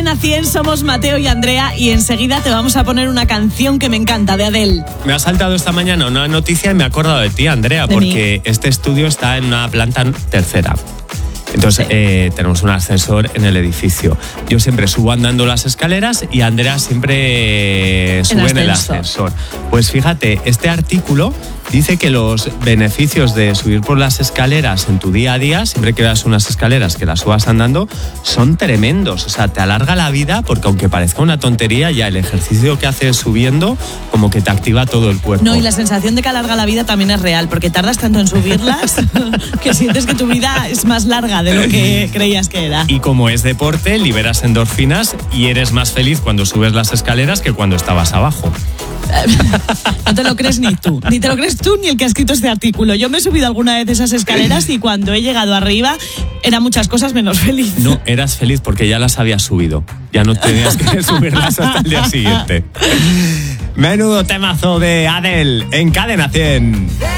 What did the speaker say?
Cadena 100, somos Mateo y Andrea y enseguida te vamos a poner una canción que me encanta, de Adele. Me ha saltado esta mañana una noticia y me he acordado de ti, Andrea, porque este estudio está en una planta tercera. Entonces tenemos un ascensor en el edificio. Yo siempre subo andando las escaleras y Andrea siempre sube en el ascensor. Pues fíjate, este artículo dice que los beneficios de subir por las escaleras en tu día a día, siempre que veas unas escaleras que las subas andando, son tremendos. O sea, te alarga la vida porque aunque parezca una tontería, ya el ejercicio que haces subiendo como que te activa todo el cuerpo. No, y la sensación de que alarga la vida también es real, porque tardas tanto en subirlas que sientes que tu vida es más larga de lo que creías que era. Y como es deporte, liberas endorfinas y eres más feliz cuando subes las escaleras que cuando estabas abajo. No te lo crees ni tú. Ni te lo crees tú ni el que ha escrito este artículo. Yo me he subido alguna vez esas escaleras y cuando he llegado arriba eran muchas cosas menos feliz. No, eras feliz porque ya las habías subido. Ya no tenías que subirlas hasta el día siguiente. Menudo temazo de Adele en Cadena 100.